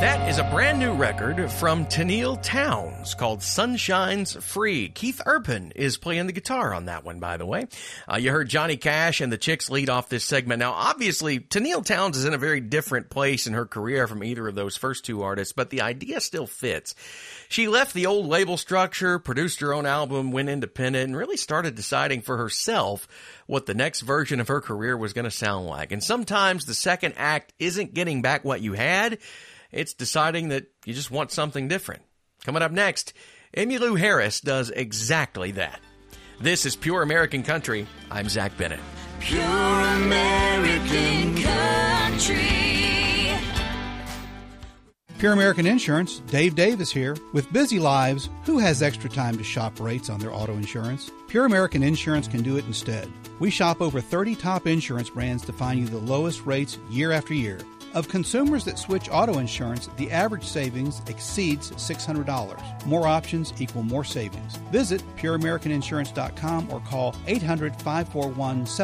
That is a brand new record from Tennille Townes called Sunshine's Free. Keith Urban is playing the guitar on that one, by the way. You heard Johnny Cash and the Chicks lead off this segment. Now, obviously, Tennille Townes is in a very different place in her career from either of those first two artists, but the idea still fits. She left the old label structure, produced her own album, went independent, and really started deciding for herself what the next version of her career was going to sound like. And sometimes the second act isn't getting back what you had. It's deciding that you just want something different. Coming up next, Emmylou Harris does exactly that. This is Pure American Country. I'm Zach Bennett. Pure American Country. Pure American Insurance, Dave Davis here. With busy lives, who has extra time to shop rates on their auto insurance? Pure American Insurance can do it instead. We shop over 30 top insurance brands to find you the lowest rates year after year. Of consumers that switch auto insurance, the average savings exceeds $600. More options equal more savings. Visit pureamericaninsurance.com or call 800-541-7600.